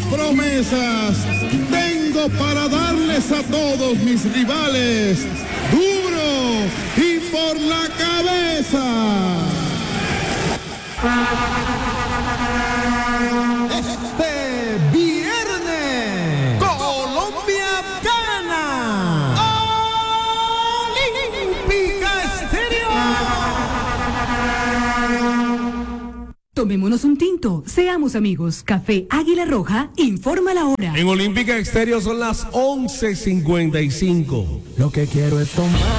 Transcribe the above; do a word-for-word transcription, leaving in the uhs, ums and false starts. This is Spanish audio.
promesas tengo para darles a todos mis rivales, duro y por la cabeza. Este viernes, Colombia gana. Olímpica Estéreo. Tomémonos un tinto, seamos amigos. Café Águila Roja informa la hora. En Olímpica Estéreo son las once cincuenta y cinco. Lo que quiero es tomar.